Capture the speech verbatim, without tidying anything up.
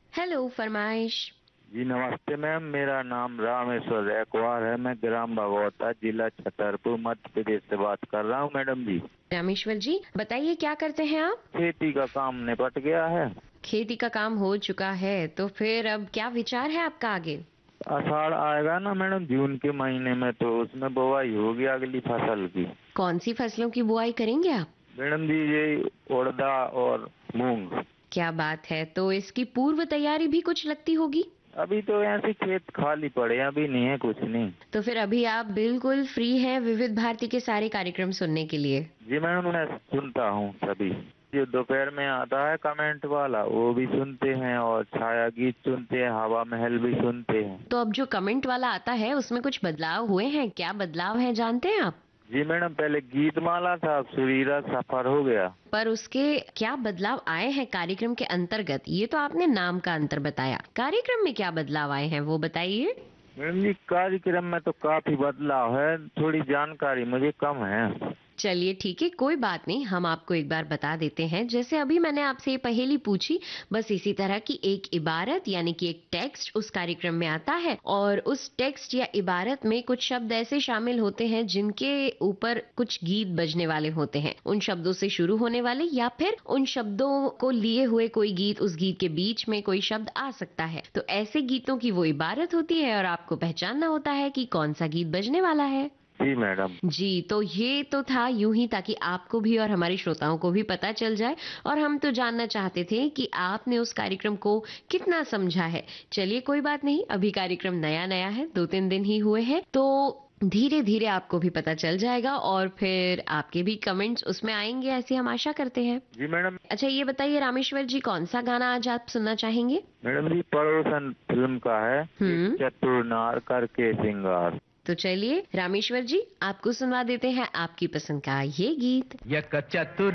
Hello, फरमाइश। जी नमस्ते ma'am, मेरा नाम रामेश्वर रैकवार है। मैं ग्राम भगवता, जिला छतरपुर, मध्य प्रदेश से बात कर रहा हूँ मैडम जी। रामेश्वर जी, बताइए क्या करते हैं आप? खेती का काम निपट गया है। खेती का काम हो चुका है, तो फिर अब क्या विचार है आपका आगे? आषाढ़ आएगा ना मैडम, जून के महीने में, तो उसमें बुवाई होगी अगली फसल की। कौन सी फसलों की बुआई करेंगे आप? मैडम जी ये उड़दा और मूंग। क्या बात है, तो इसकी पूर्व तैयारी भी कुछ लगती होगी। अभी तो ऐसे खेत खाली पड़े हैं, अभी नहीं है कुछ नहीं। तो फिर अभी आप बिल्कुल फ्री हैं विविध भारती के सारे कार्यक्रम सुनने के लिए। जी मैडम, मैं सुनता हूँ सभी। जो दोपहर में आता है कमेंट वाला वो भी सुनते हैं, और छाया गीत सुनते हैं, हवा महल भी सुनते हैं। तो अब जो कमेंट वाला आता है उसमें कुछ बदलाव हुए हैं? क्या बदलाव है जानते हैं आप? जी मैडम, पहले गीत माला था, अब सुरीला सफर हो गया। पर उसके क्या बदलाव आए हैं कार्यक्रम के अंतर्गत? ये तो आपने नाम का अंतर बताया, कार्यक्रम में क्या बदलाव आए हैं वो बताइए। मैडम जी कार्यक्रम में तो काफी बदलाव है, थोड़ी जानकारी मुझे कम है। चलिए ठीक है, कोई बात नहीं, हम आपको एक बार बता देते हैं। जैसे अभी मैंने आपसे ये पहेली पूछी, बस इसी तरह की एक इबारत यानी कि एक टेक्स्ट उस कार्यक्रम में आता है, और उस टेक्स्ट या इबारत में कुछ शब्द ऐसे शामिल होते हैं जिनके ऊपर कुछ गीत बजने वाले होते हैं। उन शब्दों से शुरू होने वाले या फिर उन शब्दों को लिए हुए कोई गीत, उस गीत के बीच में कोई शब्द आ सकता है। तो ऐसे गीतों की वो इबारत होती है और आपको पहचानना होता है कि कौन सा गीत बजने वाला है। जी मैडम। जी, तो ये तो था यूं ही, ताकि आपको भी और हमारे श्रोताओं को भी पता चल जाए। और हम तो जानना चाहते थे कि आपने उस कार्यक्रम को कितना समझा है। चलिए कोई बात नहीं, अभी कार्यक्रम नया नया है, दो तीन दिन ही हुए हैं, तो धीरे धीरे आपको भी पता चल जाएगा और फिर आपके भी कमेंट्स उसमें आएंगे, ऐसी हम आशा करते हैं। जी मैडम। अच्छा ये बताइए रामेश्वर जी, कौन सा गाना आज आप सुनना चाहेंगे? मैडम जी पड़ोसन फिल्म का है, एक हम्म। चतुर नार करके सिंगार। तो चलिए रामेश्वर जी, आपको सुनवा देते हैं आपकी पसंद का ये गीत। एक चतुर